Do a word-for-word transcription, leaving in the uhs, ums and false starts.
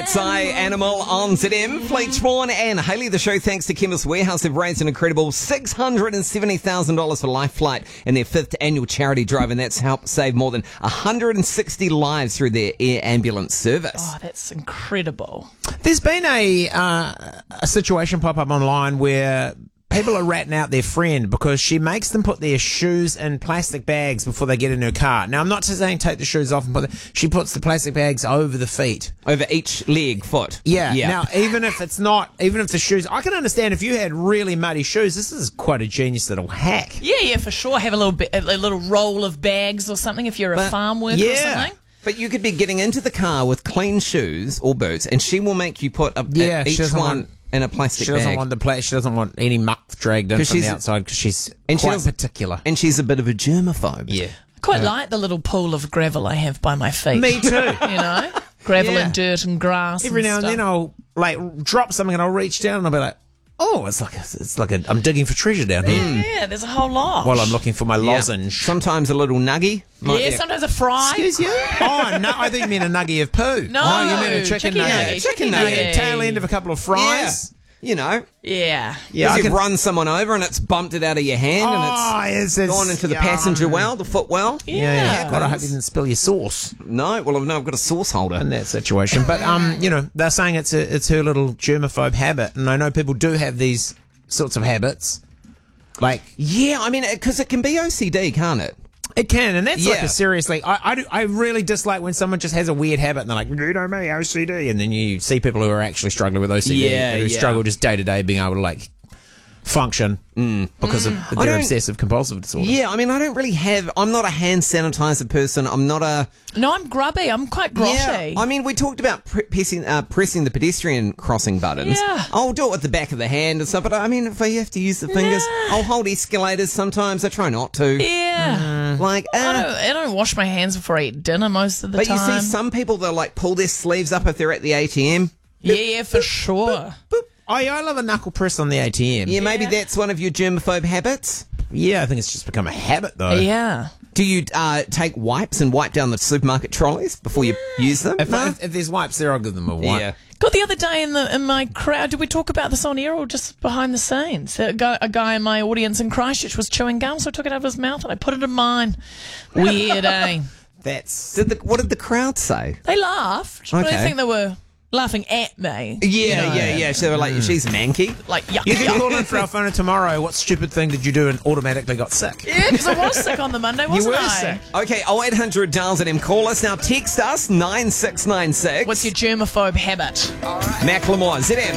That's I, Animal on Z M. Fleetchborn and Hayley, the show, thanks to Chemist Warehouse, have raised an incredible six hundred seventy thousand dollars for Life Flight in their fifth annual charity drive, and that's helped save more than one hundred sixty lives through their air ambulance service. Oh, that's incredible. There's been a uh, a situation pop up online where people are ratting out their friend because she makes them put their shoes in plastic bags before they get in her car. Now, I'm not saying take the shoes off and put them. She puts the plastic bags over the feet. Over each leg, foot. Yeah. yeah. Now, even if it's not, even if the shoes, I can understand if you had really muddy shoes, this is quite a genius little hack. Yeah, yeah, for sure. Have a little bit, a little roll of bags or something if you're a But, farm worker yeah. or something. But you could be getting into the car with clean shoes or boots, and she will make you put a, Yeah, a, she each doesn't one want- in a plastic She doesn't bag. want the pla- She doesn't want any muck dragged in 'Cause from the she's- outside because she's and she quite doesn't- particular. And she's a bit of a germaphobe. Yeah. I quite like the little pool of gravel I have by my feet. Me too. You know? Gravel Yeah. and dirt and grass. Every and now and stuff. then I'll like drop something and I'll reach down and I'll be like, oh, it's like a, it's like a, I'm digging for treasure down here Yeah, there's a whole lot. while I'm looking for my Yeah. lozenge. Sometimes a little nuggy. Might yeah, be a- sometimes a fry. Excuse you? Oh, no, I think you meant a nuggie of poo. No, oh, you meant a chicken, chicken nugget. nugget, chicken chicken nugget. nugget. Tail end of a couple of fries. You know. Yeah. Yeah, Because I you've can- run someone over and it's bumped it out of your hand Oh, and it's, it's it's gone into the yum. passenger well, the foot well. Yeah, yeah. Yeah. God, I hope you didn't spill your sauce No, well, no, I've got a sauce holder. in that situation. But um, you know, they're saying it's a, it's her little germaphobe habit, and I know people do have these sorts of habits. Like Yeah, I mean, because it can be O C D, can't it? it can, and that's like Yeah. a seriously. I I, do, I really dislike when someone just has a weird habit and they're like, you know me, O C D, and then you see people who are actually struggling with O C D, Yeah, who yeah. struggle just day to day being able to like function because of I their don't- obsessive compulsive disorder. Yeah, I mean, I don't really have. I'm not a hand sanitizer person. I'm not a. No, I'm grubby. I'm quite grotty. Yeah, I mean, we talked about pre- pressing, uh, pressing the pedestrian crossing buttons. Yeah. I'll do it with the back of the hand and stuff, but I mean, if I have to use the fingers, Yeah. I'll hold escalators sometimes. I try not to. yeah. Like, uh, I don't, I don't wash my hands before I eat dinner most of the but time. you see, some people, they'll like pull their sleeves up if they're at the A T M. Yeah, yeah, for sure. Oh, yeah, I love a knuckle press on the A T M. Yeah, maybe Yeah. that's one of your germaphobe habits. Yeah, I think it's just become a habit though. Yeah. Do you uh, take wipes and wipe down the supermarket trolleys before you use them? If, No? if, if there's wipes there, I'll give them a wipe. Yeah. God, the other day in the in my crowd, did we talk about this on air or just behind the scenes? A guy, a guy in my audience in Christchurch was chewing gum, so I took it out of his mouth and I put it in mine. Weird, eh? That's Did the, what did the crowd say? They laughed, but Okay. I think they were laughing at me. Yeah, You know, yeah, yeah. So they were like, she's manky. Like, yuck, you can yuck. call in for our phone tomorrow. What stupid thing did you do and automatically got sick? Yeah, because I was sick on the Monday, wasn't were I? sick. Okay, oh eight hundred dials and M. Call us now. Text us nine six nine six. What's your germaphobe habit? Macklemore, Z M.